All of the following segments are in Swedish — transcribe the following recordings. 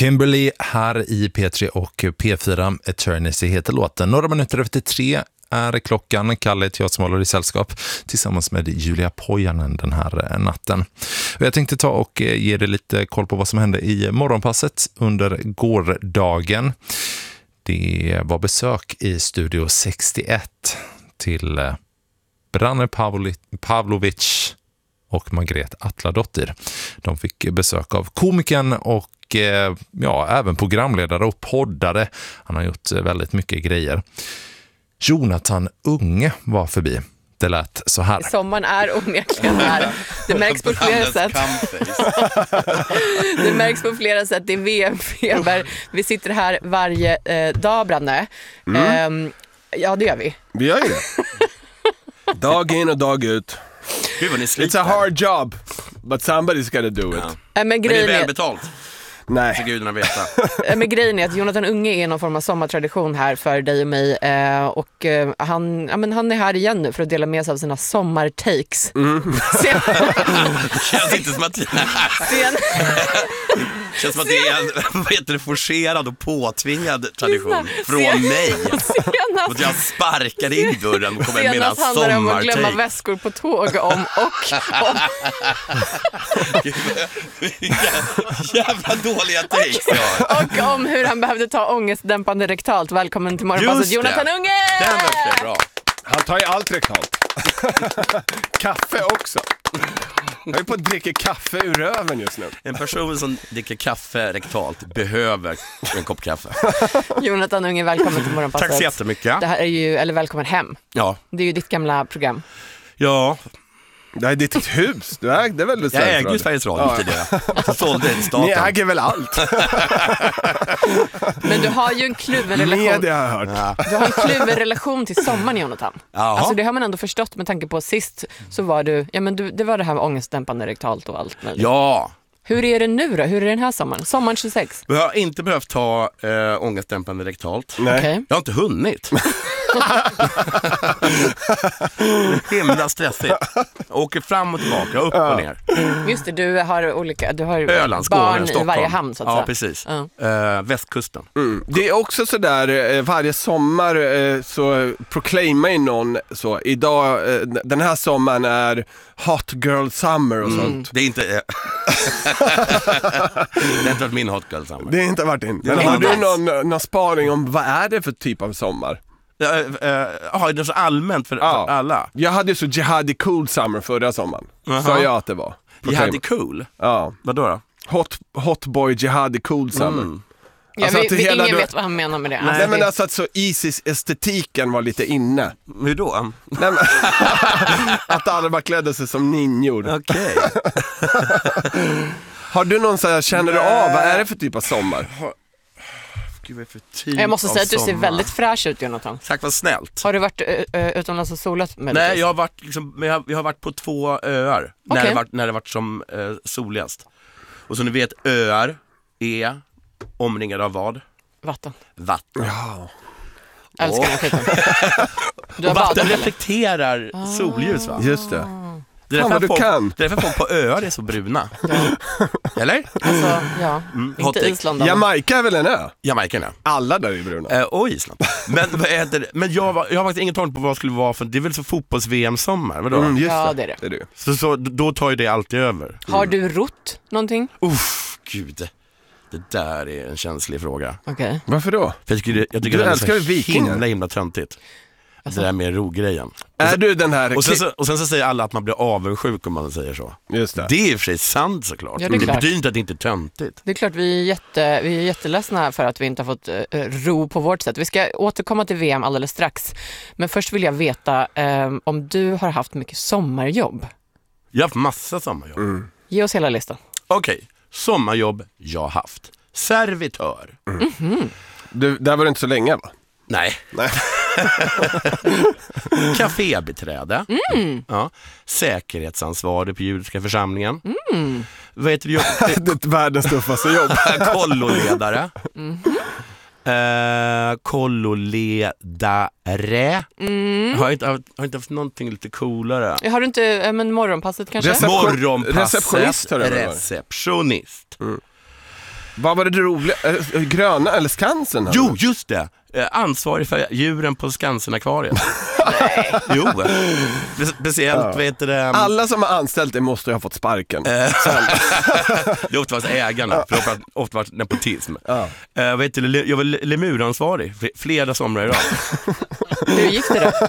Kimberly här i P3 och P4. Eternity heter låten. Några minuter efter 3 är klockan. Kalle till jag som håller i sällskap tillsammans med Julia Pojanen den här natten. Och jag tänkte ta och ge dig lite koll på vad som hände i morgonpasset under gårdagen. Det var besök i Studio 61 till Branne Pavlovic och Margret Atladottir. De fick besök av komikern och även programledare och poddare. Han har gjort väldigt mycket grejer. Jonathan Unge var förbi. Det lät så här. Sommaren är onekligen här. Det märks på flera sätt. Det märks på flera sätt. Det är VM-feber. Vi sitter här varje dag, Branne. Ja, det gör vi. Vi gör ju det. Dag in och dag ut. Gud vad ni It's a hard job, but somebody's gotta do it. Men Men det grejen är är, välbetalt, Nej. för gudarna veta. men grejen är att Jonathan Unge är någon form av sommartradition här för dig och mig. Och han är här igen nu för att dela med sig av sina sommartakes. Det känns inte som att känns som att det är en forcerad och påtvingad tradition från mig. Och jag sparkar in dörren och kommer med mina Senast handlar det om att glömma sommartake. väskor på tåg om Jävla dåliga takes jag har. och om hur han behövde ta ångestdämpande rektalt. Välkommen till morgonpasset, Just det. Jonathan Unge! Den var bra. Han tar ju allt rektalt. Kaffe också. Jag är på att dricka kaffe ur röven just nu. En person som dricker kaffe rektalt behöver en kopp kaffe. Jonathan Unge, välkommen till morgonpasset. Tack så jättemycket. Det här är ju, eller välkommen hem. Ja. Det är ju ditt gamla program. Ja, Det är ditt hus. Du ägde väl jag äger ju Sveriges Radio tidigare. Jag sålde det till staten. Ni äger väl allt? Men du har ju en kluven relation. Media har jag hört. Du har en kluven relation till sommaren, Jonathan. Jaha. Alltså det har man ändå förstått med tanke på sist så var du, det var det här med ångestdämpande rektalt och allt möjligt. Ja. Hur är det nu då? Hur är den här sommaren? Sommaren 26? Jag har inte behövt ta ångestdämpande rektalt. Nej. Okej. Jag har inte hunnit. Himla stressigt. Jag åker fram och tillbaka, upp och ner. Just det, du har Öland, Skåne, barn Stockholm. i varje hamn så att säga. Ja, precis. Ja. Västkusten. Det är också så där, varje sommar så proclaimar ju någon så, idag, den här sommaren är hot girl summer och sånt. Det är inte... det har inte varit min hot girl summer. Det har inte varit in. Men är har du nice. någon spaning om vad är det för typ av sommar? Det är så allmänt för alla. Jag hade ju så jihadi cool summer förra sommaren. Sa jag att det var. Jihadi cool? Ja. Vadå då? Hot boy jihadi cool summer. Alltså att Ingen vet vad han menar med det. Nej, Alltså, men alltså att så ISIS-estetiken var lite inne. Hur då? Nej, men, att alla bara klädde sig som ninjor. Okej. Har du någon så här, känner du av, vad är det för typ av sommar? Gud, vad är för typ jag måste säga att du ser sommar? väldigt fräsch ut, Jonathan. Tack, vad snällt. Har du varit utomlands och solat med Nej, jag har varit jag har varit på 2 öar Okej. när det varit som soligast. Och så ni vet, öar är omringade av vad? Vatten. Vatten. Ja. Älskar den skiten. Du har Och vatten badat eller? reflekterar solljus, va? Just det. Det är Fan, vad du kan. Det är därför folk på öar är så bruna. Eller? Alltså, ja. hot Inte take. Island då. Jamaica är väl en ö? Jamaica, ja. Alla där är bruna. Och Island. Men vad heter det? Men jag har faktiskt ingen tanke på vad det skulle vara för. Det är väl så fotbolls-VM-sommar, vadå? Just Ja, det är det. Det är det. Så då tar ju det alltid över. Har du rott någonting? Gud. Det där är en känslig fråga. Okej. Varför då? För jag tycker Du det är älskar ju så vikingar. himla töntigt. Det där med rogrejen. Är du den här... Och sen så säger alla att man blir avundsjuk om man säger så. Just det. Det är i och för sig sant såklart. Ja, det är klart. betyder inte att det inte är töntigt. Det är klart, vi är jätteledsna för att vi inte har fått ro på vårt sätt. Vi ska återkomma till VM alldeles strax. Men först vill jag veta om du har haft mycket sommarjobb. Jag har haft massa sommarjobb. Ge oss hela listan. Okej, sommarjobb jag har haft. Servitör. Där var det inte så länge, va? Nej. Nej. Kafébiträde. Ja. Säkerhetsansvarig på judiska församlingen. Vad heter det? Det är världens tuffaste jobb. Kolloledare. Kolloledare. Har inte haft någonting lite coolare. Har du inte morgonpasset kanske? Receptionist Morgonpasset. har det varit. Receptionist. Vad var det roliga? Gröna eller Skansen? Här? Jo, just det. Ansvarig för djuren på Skansen-akvariet. Jo, speciellt vet det. Alla som har anställt det måste ju ha fått sparken. Det är oftast ägarna, för ofta var nepotism. Jag var lemuransvarig flera somrar idag. Hur gick det då?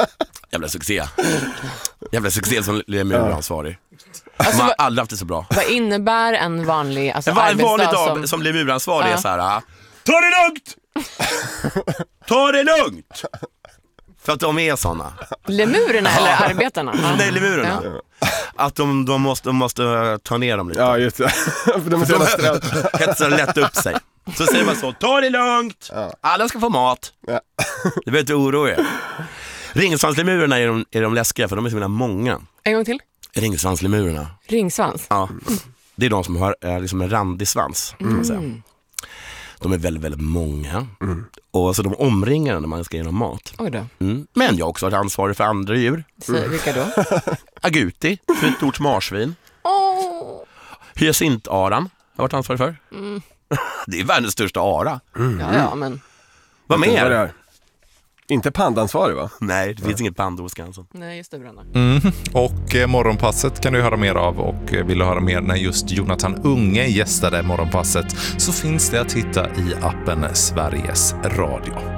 Jävla succé som lemuransvarig. Man har aldrig haft det så bra. Vad innebär en vanlig En vanlig arbetsdag dag som lemuransvarig är så här: ta det lugnt! Ta det lugnt! För att de är såna. Lemurerna eller arbetarna? Nej, lemurerna. Att de måste ta ner dem lite. Ja, just det. För de hetsar lätt upp sig. Så säger man så: ta det lugnt! Alla ska få mat. Det behöver inte oroa er. Ringsvanslemurerna är de läskiga, för de är så himla många. En gång till. Ringsvanslemurerna. Ringsvans? Ja. Det är de som har liksom en randig svans, kan man säga. De är väldigt, väldigt många. Och så de omringar när man ska ge dem mat. Oj då. Men jag har också varit ansvarig för andra djur. Vilka då? Aguti, för ett stort marsvin. Hyacintaran har jag varit ansvarig för. Det är världens största ara. Ja, men... Vad mer? Inte pandansvarig, va? Nej, det finns inget panda hos Skansen. Nej, just det, Bränna. Och morgonpasset kan du höra mer av, och vill du höra mer när just Jonathan Unge gästade morgonpasset så finns det att hitta i appen Sveriges Radio.